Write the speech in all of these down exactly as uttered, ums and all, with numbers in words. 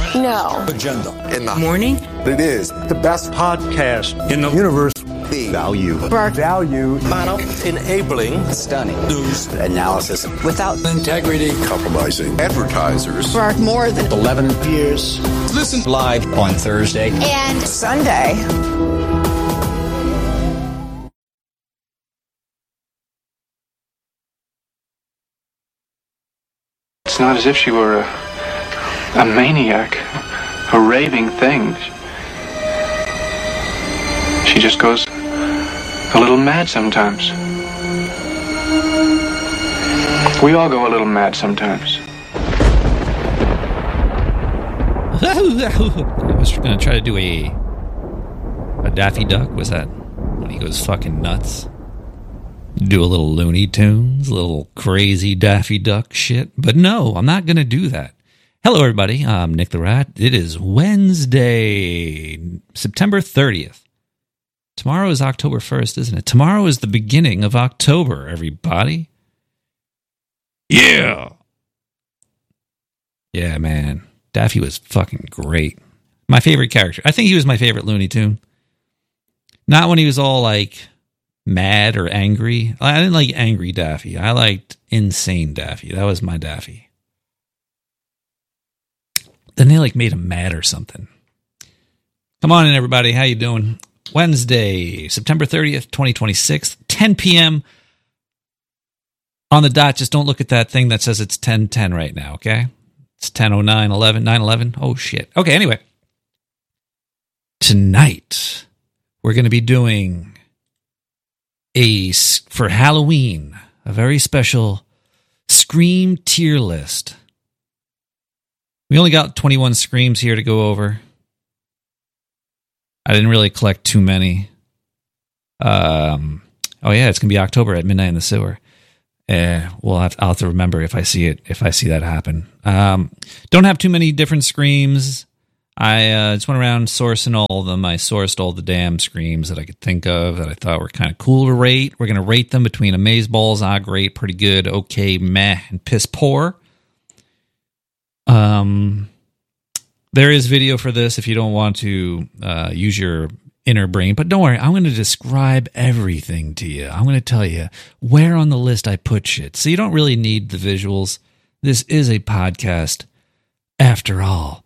No. Agenda. In the morning? It is the best podcast in the universe. The value. Spark. Value. Model. Enabling. Stunning. News. Analysis. Without Integrity. Compromising. Advertisers. Spark more than eleven years. Listen Live on Thursday. And Sunday. It's not as if she were a, a maniac, a raving thing. She just goes a little mad sometimes. We all go a little mad sometimes. I was going to try to do a a Daffy Duck. Was that when he goes fucking nuts? Do a little Looney Tunes, a little crazy Daffy Duck shit. But no, I'm not going to do that. Hello, everybody. I'm Nick the Rat. It is Wednesday, September thirtieth. Tomorrow is October first, isn't it? Tomorrow is the beginning of October, everybody. Yeah. Yeah, man. Daffy was fucking great. My favorite character. I think he was my favorite Looney Tune. Not when he was all like mad or angry. I didn't like angry Daffy. I liked insane Daffy. That was my Daffy. Then they like made him mad or something. Come on in, everybody. How you doing? Wednesday, September thirtieth, twenty twenty-six, ten p.m. on the dot. Just don't look at that thing that says it's ten ten right now, okay? It's ten oh nine, eleven, nine eleven. Oh, shit. Okay, anyway. Tonight, we're going to be doing a, for Halloween, a very special Scream tier list. We only got twenty-one Screams here to go over. I didn't really collect too many. Um, oh yeah, it's gonna be October at Midnight in the Sewer. Uh, we'll have, I'll have to remember if I see it, if I see that happen. Um, don't have too many different Screams. I uh, just went around sourcing all of them. I sourced all the damn Screams that I could think of that I thought were kind of cool to rate. We're gonna rate them between amazeballs, ah, great, pretty good, okay, meh, and piss poor. Um. There is video for this if you don't want to uh, use your inner brain. But don't worry, I'm going to describe everything to you. I'm going to tell you where on the list I put shit. So you don't really need the visuals. This is a podcast after all.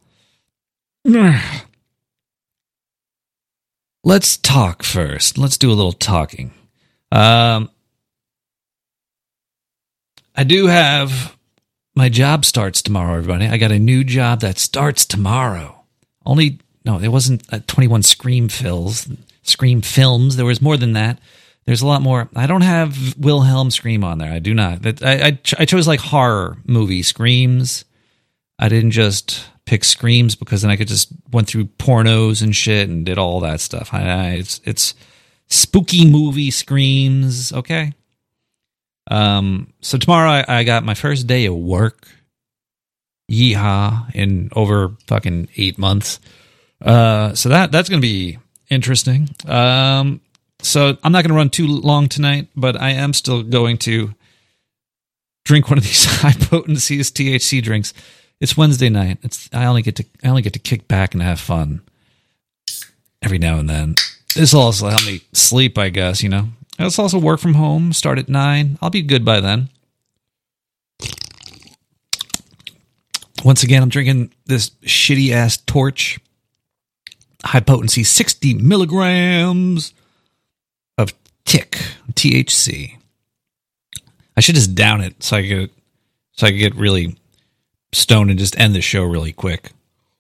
Let's talk first. Let's do a little talking. Um, I do have... My job starts tomorrow, everybody. I got a new job that starts tomorrow. Only, no, it wasn't uh, twenty-one Scream fills, Scream films. There was more than that. There's a lot more. I don't have Wilhelm Scream on there. I do not. I, I, I chose like horror movie Screams. I didn't just pick Screams because then I could just went through pornos and shit and did all that stuff. I, I, it's, it's spooky movie Screams, okay? Um, so tomorrow I, I got my first day of work. Yeehaw, in over fucking eight months. Uh, so that, that's going to be interesting. Um, so I'm not going to run too long tonight, but I am still going to drink one of these high potency T H C drinks. It's Wednesday night. It's, I only get to, I only get to kick back and have fun every now and then. This will also help me sleep, I guess, you know. Let's also work from home, start at nine. I'll be good by then. Once again, I'm drinking this shitty-ass Torch. High potency, sixty milligrams of tick, T H C. I should just down it so I get so I can get really stoned and just end the show really quick.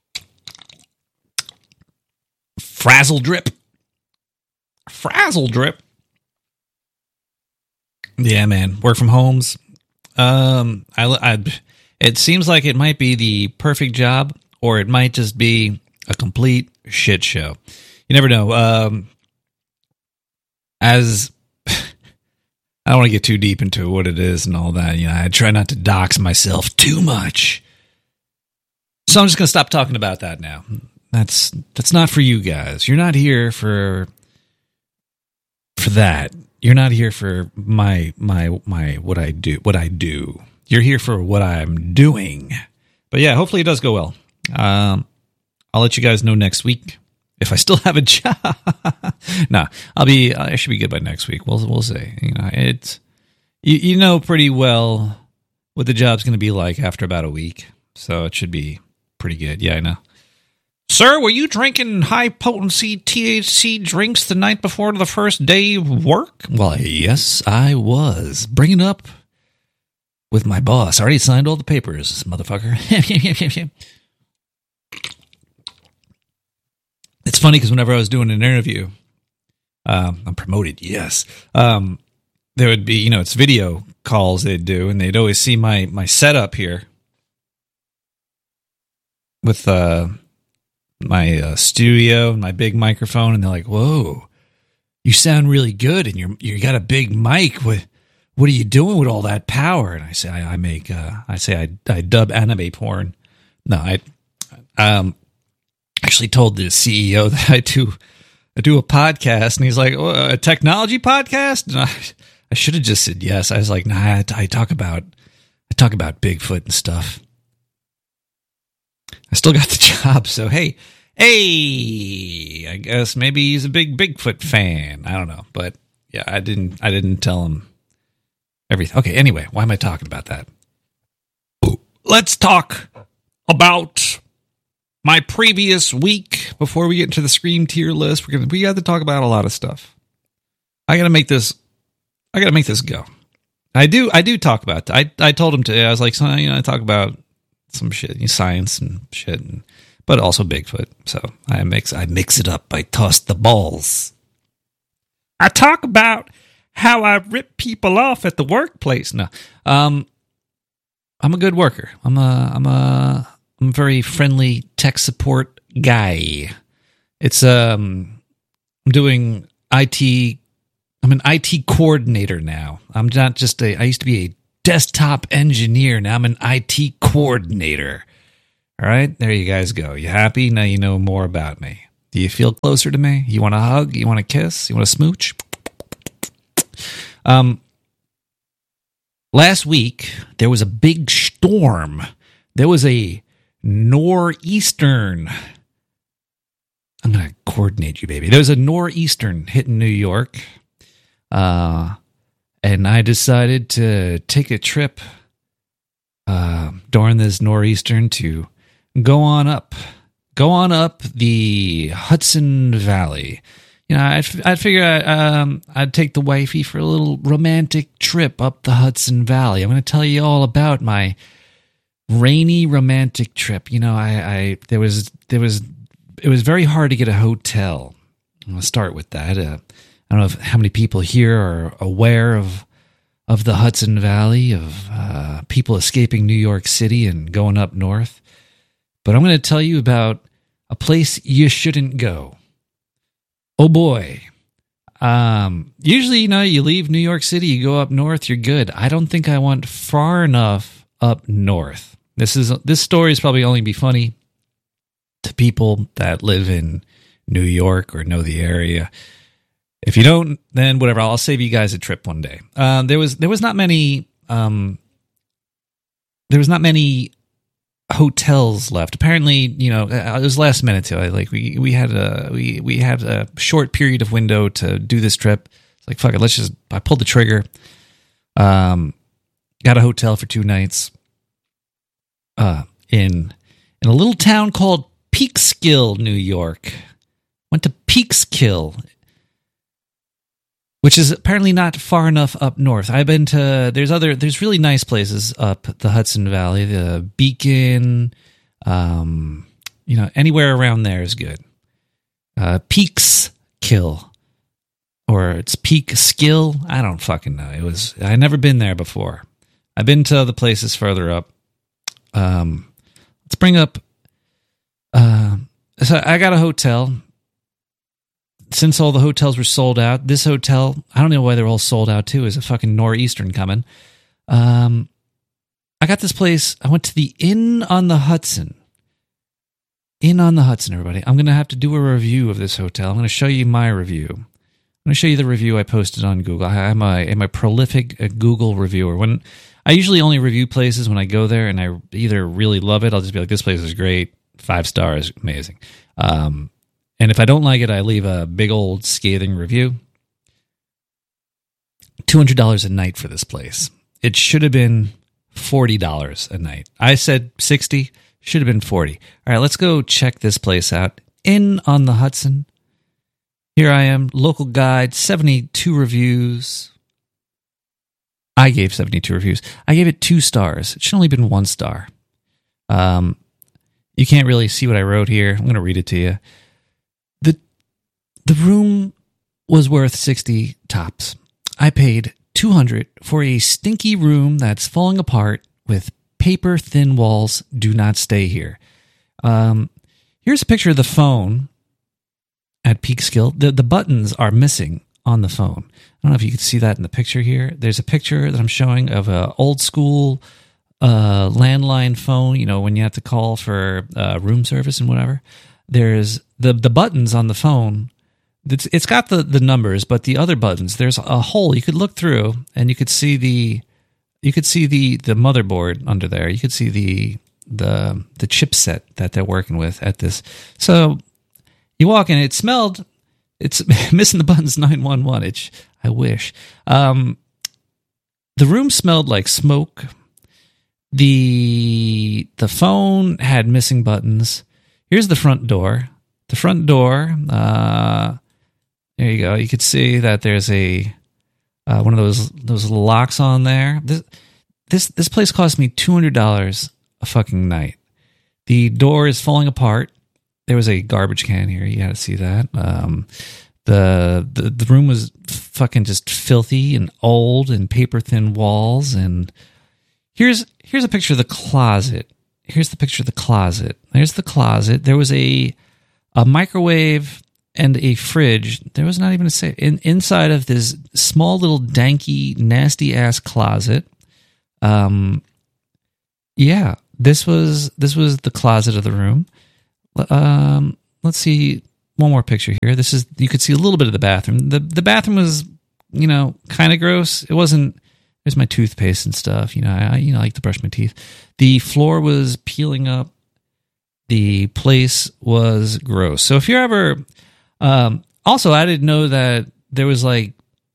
Frazzle drip. Frazzle drip. Yeah, man. Work from homes. Um, I, I, it seems like it might be the perfect job, or it might just be a complete shit show. You never know. Um, as I don't want to get too deep into what it is and all that. You know, I try not to dox myself too much. So I'm just going to stop talking about that now. That's that's not for you guys. You're not here for for that. You're not here for my my my what I do what I do. You're here for what I'm doing. But yeah, hopefully it does go well. Um, I'll let you guys know next week if I still have a job. Nah, I'll be. I should be good by next week. We'll we'll see. You know, it's you, you know pretty well what the job's going to be like after about a week, so it should be pretty good. Yeah, I know. Sir, were you drinking high-potency T H C drinks the night before the first day of work? Well, yes, I was. Bring it up with my boss. I already signed all the papers, motherfucker. It's funny because whenever I was doing an interview, um, I'm promoted, yes. Um, there would be, you know, it's video calls they'd do, and they'd always see my, my setup here with... Uh, my uh, studio and my big microphone, and they're like, "Whoa, you sound really good, and you're you got a big mic. What what are you doing with all that power?" And I say, "I, I make uh, I say I I dub anime porn." No, I um actually told the C E O that I do I do a podcast, and he's like, oh, "A technology podcast?" And I I should have just said yes. I was like, "Nah, I, I talk about I talk about Bigfoot and stuff." I still got the job, so hey, hey, I guess maybe he's a big Bigfoot fan. I don't know, but yeah, I didn't, I didn't tell him everything. Okay, anyway, why am I talking about that? Let's talk about my previous week before we get into the Scream tier list. We're gonna, we got to talk about a lot of stuff. I gotta make this, I gotta make this go. I do, I do talk about. I, I told him today. I was like, so, you know, I talk about some shit, you know, science and shit, and, but also Bigfoot. So I mix, I mix it up. I toss the balls. I talk about how I rip people off at the workplace. No, um, I'm a good worker. I'm a, I'm a, I'm a very friendly tech support guy. It's um, I'm doing I T. I'm an I T coordinator now. I'm not just a. I used to be a desktop engineer. Now I'm an I T coordinator. All right, there you guys go. You happy? Now you know more about me. Do you feel closer to me? You want a hug? You want a kiss? You want a smooch? Um, last week there was a big storm. There was a nor'eastern. I'm gonna coordinate you, baby. There was a nor'eastern hitting New York. Uh. And I decided to take a trip uh, during this nor'eastern to go on up, go on up the Hudson Valley. You know, I'd, I'd figure I, um, I'd take the wifey for a little romantic trip up the Hudson Valley. I'm going to tell you all about my rainy romantic trip. You know, I, I there was there was it was very hard to get a hotel. I'm going to start with that. Uh, I don't know if, how many people here are aware of of the Hudson Valley, of uh, people escaping New York City and going up north. But I'm going to tell you about a place you shouldn't go. Oh boy. Um, usually, you know, you leave New York City, you go up north, you're good. I don't think I went far enough up north. This is this story is probably only be funny to people that live in New York or know the area. If you don't, then whatever. I'll save you guys a trip one day. Uh, there was there was not many um, there was not many hotels left. Apparently, you know, it was last minute too. I, like we we had a we we had a short period of window to do this trip. It's like fuck it, let's just. I pulled the trigger. Um, got a hotel for two nights. Uh, in in a little town called Peekskill, New York. Went to Peekskill, which is apparently not far enough up north. I've been to, there's other, there's really nice places up the Hudson Valley, the Beacon, um, you know, anywhere around there is good. Uh, Peekskill, or it's Peekskill. I don't fucking know. It was, I never been there before. I've been to other places further up. Um, let's bring up, uh, so I got a hotel. Since all the hotels were sold out, this hotel, I don't know why they're all sold out too. Is a fucking nor'eastern coming. Um, I got this place. I went to the Inn on the Hudson. Inn on the Hudson, everybody. I'm going to have to do a review of this hotel. I'm going to show you my review. I'm going to show you the review I posted on Google. I'm a, I'm a prolific Google reviewer. When I usually only review places when I go there and I either really love it, I'll just be like, this place is great. Five stars, amazing. Um, and if I don't like it, I leave a big old scathing review. two hundred dollars a night for this place. It should have been forty dollars a night. I said sixty, should have been forty. All right, let's go check this place out. Inn on the Hudson. Here I am, local guide, seventy-two reviews. I gave seventy-two reviews. I gave it two stars. It should only have been one star. Um, you can't really see what I wrote here. I'm going to read it to you. The, the room was worth sixty tops. I paid two hundred for a stinky room that's falling apart with paper-thin walls. Do not stay here. Um, here's a picture of the phone at Peekskill. The, the buttons are missing on the phone. I don't know if you can see that in the picture here. There's a picture that I'm showing of a old school uh, landline phone, you know, when you have to call for uh, room service and whatever. There's the, the buttons on the phone. It's, it's got the, the numbers, but the other buttons, there's a hole you could look through and you could see the you could see the, the motherboard under there. You could see the the the chipset that they're working with at this. So you walk in, it smelled, it's missing the buttons nine one one. It's, I wish. Um, the room smelled like smoke. The the phone had missing buttons. Here's the front door. The front door, uh, there you go. You could see that there's a uh, one of those those little locks on there. This this this place cost me two hundred dollars a fucking night. The door is falling apart. There was a garbage can here. You got to see that. Um, the, the the room was fucking just filthy and old and paper thin walls. And here's here's a picture of the closet. Here's the picture of the closet. There's the closet. There was a a microwave and a fridge. There was not even a safe in, inside of this small little danky nasty ass closet. Um, yeah, this was this was the closet of the room. Um, let's see one more picture here. This is, you could see a little bit of the bathroom. The the bathroom was, you know, kind of gross. It wasn't, there's my toothpaste and stuff. You know, I, you know, I like to brush my teeth. The floor was peeling up. The place was gross. So if you're ever, um, also, I didn't know that there was like,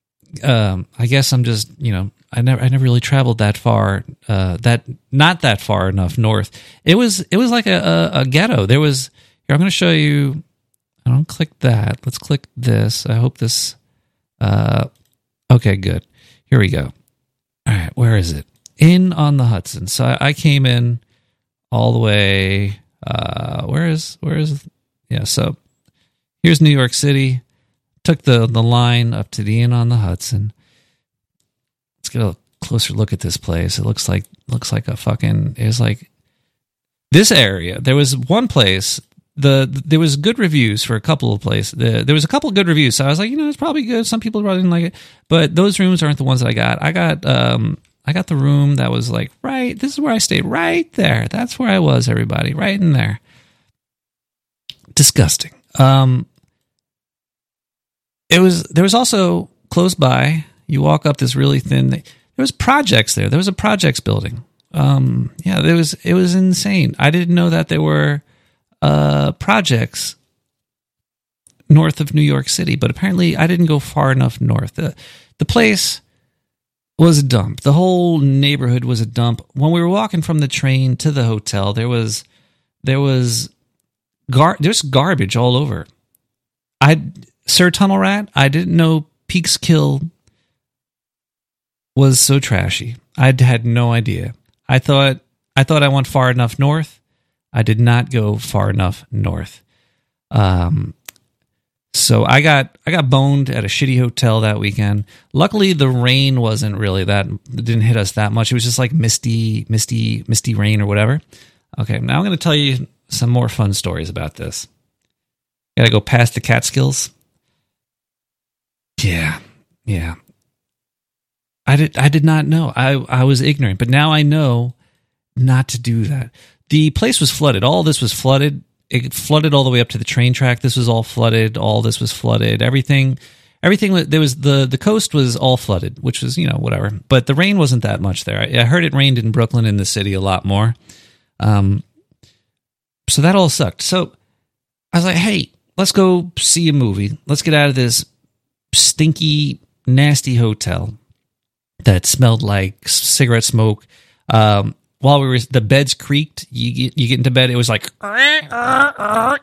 um, I guess I'm just, you know, I never, I never really traveled that far, uh, that, not that far enough north. It was, it was like a, a, a ghetto. There was, here, I'm going to show you, I don't click that. Let's click this. I hope this, uh, okay, good. Here we go. All right. Where is it? Inn on the Hudson. So I, I came in all the way, uh, where is, where is, yeah. So here's New York City. Took the, the line up to the Inn on the Hudson. Let's get a closer look at this place. It looks like looks like a fucking. It was like this area. There was one place. The there was good reviews for a couple of places. The, there was a couple of good reviews. So I was like, you know, it's probably good. Some people probably didn't like it, but those rooms aren't the ones that I got. I got um I got the room that was like right. This is where I stayed. Right there. That's where I was. Everybody, right in there. Disgusting. Um. It was. There was also close by. You walk up this really thin. There was projects there. There was a projects building. Um, yeah, there was. It was insane. I didn't know that there were uh, projects north of New York City, but apparently I didn't go far enough north. The, the place was a dump. The whole neighborhood was a dump. When we were walking from the train to the hotel, there was there was gar- there's garbage all over. I Sir Tunnel Rat. I didn't know Peekskill was so trashy. I had no idea. I thought I thought I went far enough north. I did not go far enough north. Um, so I got I got boned at a shitty hotel that weekend. Luckily, the rain wasn't really that. It didn't hit us that much. It was just like misty, misty, misty rain or whatever. Okay, now I'm going to tell you some more fun stories about this. Got to go past the Catskills. Yeah, yeah. I did. I did not know. I I was ignorant, but now I know not to do that. The place was flooded. All this was flooded. It flooded all the way up to the train track. This was all flooded. All this was flooded. Everything, everything. There was the the coast was all flooded, which was, you know, whatever. But the rain wasn't that much there. I, I heard it rained in Brooklyn in the city a lot more. Um, so that all sucked. So I was like, hey, let's go see a movie. Let's get out of this stinky, nasty hotel that smelled like cigarette smoke. Um, while we were, the beds creaked. You get, you get into bed, it was like, I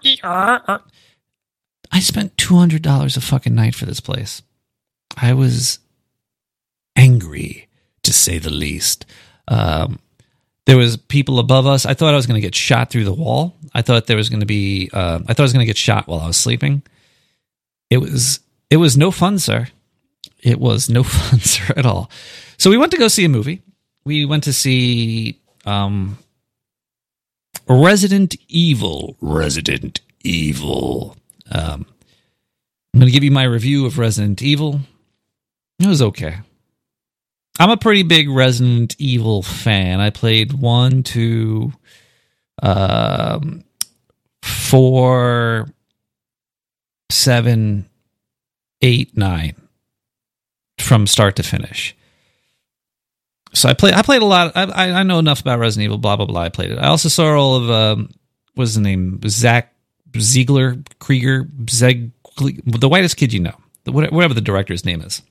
spent two hundred dollars a fucking night for this place. I was angry, to say the least. Um, there was people above us. I thought I was going to get shot through the wall. I thought there was going to be, uh, I thought I was going to get shot while I was sleeping. It was, it was no fun, sir. It was no fun, sir, at all. So we went to go see a movie. We went to see um, Resident Evil. Resident Evil. Um, I'm going to give you my review of Resident Evil. It was okay. I'm a pretty big Resident Evil fan. I played one, two, um, four, seven, eight, nine, from start to finish. So I played. I played a lot. I I know enough about Resident Evil. Blah blah blah. I played it. I also saw all of um, what's his name? Zach Ziegler, Krieger, Zeg, the whitest kid you know, whatever the director's name is.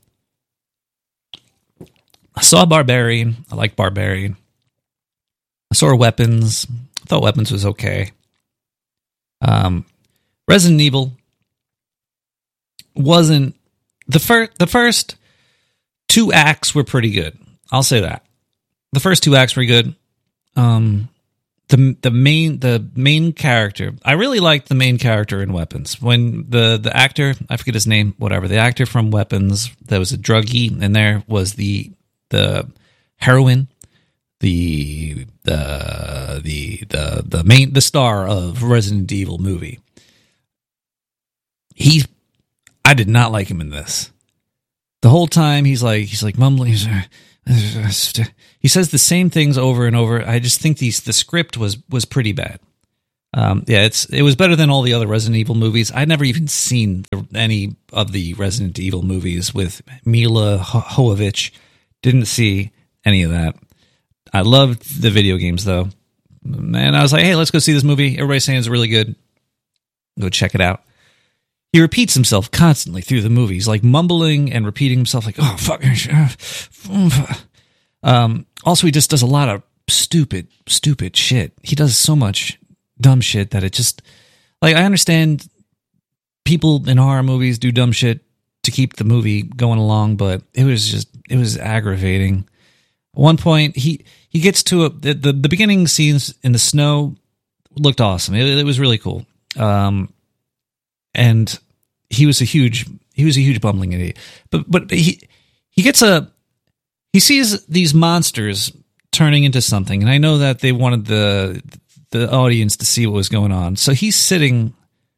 I saw Barbarian. I like Barbarian. I saw Weapons. I thought Weapons was okay. Um, Resident Evil wasn't the first. The first two acts were pretty good. I'll say that. The first two acts were good. Um, the the main the main character, I really liked the main character in Weapons. When the the actor, I forget his name, whatever, the actor from Weapons, that was a druggie, and there was the the heroine, the the the the the main the star of Resident Evil movie. He, I did not like him in this. The whole time he's like he's like mumbling. He's, he says the same things over and over. I just think these the script was was pretty bad. Um, yeah, it's it was better than all the other Resident Evil movies. I'd never even seen any of the Resident Evil movies with Mila Jovovich. Didn't see any of that. I loved the video games though, and I was like, hey, let's go see this movie. Everybody's saying it's really good. Go check it out. He repeats himself constantly through the movie. He's like mumbling and repeating himself like, oh, fuck. Um, also, he just does a lot of stupid, stupid shit. He does so much dumb shit that it just, like, I understand people in horror movies do dumb shit to keep the movie going along, but it was just, it was aggravating. At one point, he, he gets to a, the, the, the beginning scenes in the snow looked awesome. It, it was really cool. Um, And he was a huge, he was a huge bumbling idiot. But but he he gets a, he sees these monsters turning into something, and I know that they wanted the the audience to see what was going on. So he's sitting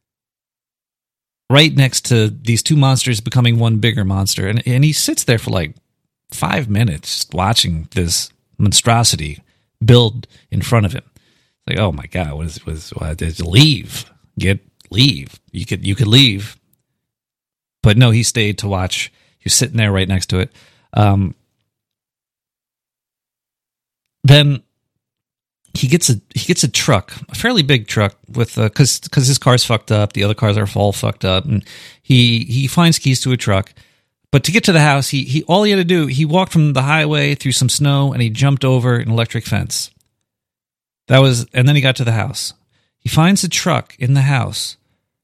right next to these two monsters becoming one bigger monster, and and he sits there for like five minutes watching this monstrosity build in front of him. Like, oh my god, what is was what, leave get. Leave. You could you could leave, but no, he stayed to watch. He was sitting there right next to it. Um, then he gets a he gets a truck, a fairly big truck with because because his car's fucked up. The other cars are all fucked up, and he he finds keys to a truck. But to get to the house, he he all he had to do he walked from the highway through some snow and he jumped over an electric fence. That was, and then he got to the house. He finds the truck in the house.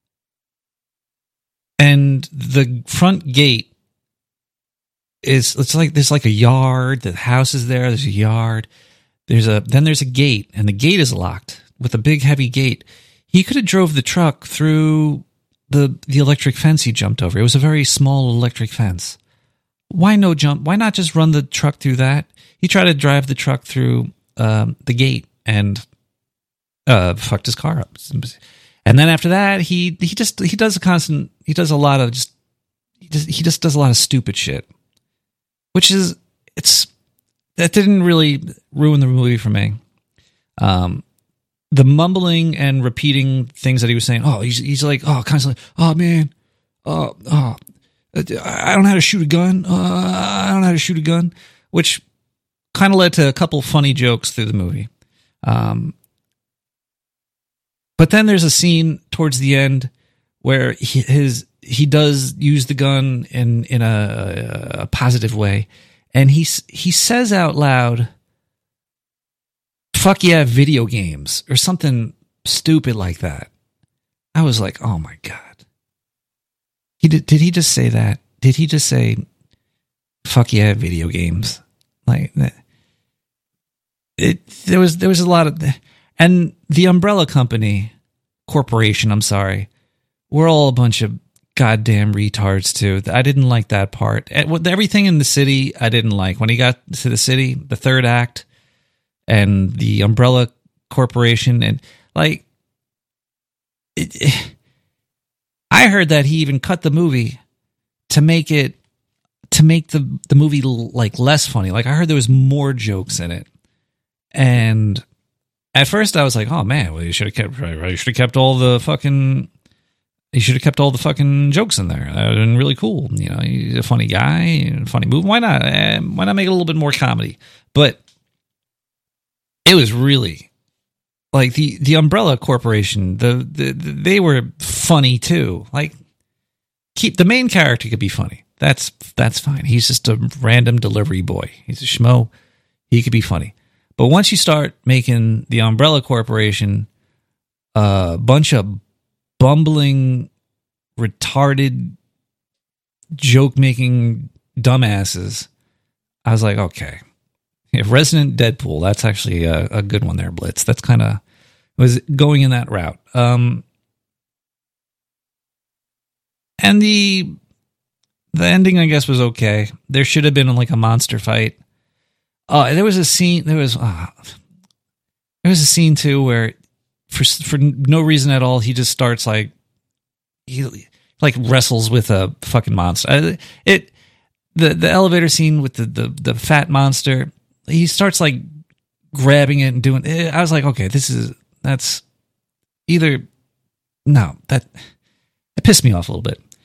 And the front gate is, it's like, there's like a yard. The house is there. There's a yard. There's a, then there's a gate, and the gate is locked with a big heavy gate. He could have drove the truck through the, the electric fence he jumped over. It was a very small electric fence. Why no jump? Why not just run the truck through that? He tried to drive the truck through um, the gate and uh, fucked his car up. And then after that, he he just he does a constant he does a lot of just he just he just does a lot of stupid shit, which is it's that didn't really ruin the movie for me. Um, the mumbling and repeating things that he was saying. Oh, he's he's like oh constantly. Oh man, oh oh, I don't know how to shoot a gun. Uh, I don't know how to shoot a gun, which kind of led to a couple funny jokes through the movie. Um. But then there's a scene towards the end where he, his he does use the gun in in a, a positive way, and he he says out loud, "Fuck yeah, video games," or something stupid like that. I was like, "Oh my god!" He did. Did he just say that? Did he just say, "Fuck yeah, video games"? Like it. There was there was a lot of. And the Umbrella Company, Corporation, I'm sorry, we're all a bunch of goddamn retards, too. I didn't like that part. Everything in the city, I didn't like. When he got to the city, the third act, and the Umbrella Corporation, and, like, it, it, I heard that he even cut the movie to make it, to make the, the movie, like, less funny. Like, I heard there was more jokes in it. And at first, I was like, "Oh man, well, you should have kept, you should have kept all the fucking, you should have kept all the fucking jokes in there. That would have been really cool. You know, he's a funny guy, funny movie. Why not? Eh, why not make it a little bit more comedy?" But it was really like the the Umbrella Corporation. The, the, the they were funny too. Like, keep the main character could be funny. That's that's fine. He's just a random delivery boy. He's a schmo. He could be funny. But once you start making the Umbrella Corporation a bunch of bumbling, retarded, joke-making dumbasses, I was like, okay. Yeah, Resident Deadpool, that's actually a, a good one there, Blitz. That's kind of, was going in that route. Um, and the the ending, I guess, was okay. There should have been like a monster fight. Uh, there was a scene. There was uh, there was a scene too where, for for no reason at all, he just starts like he like wrestles with a fucking monster. It the the elevator scene with the the, the fat monster. He starts like grabbing it and doing. I was like, okay, this is that's either no that it pissed me off a little bit.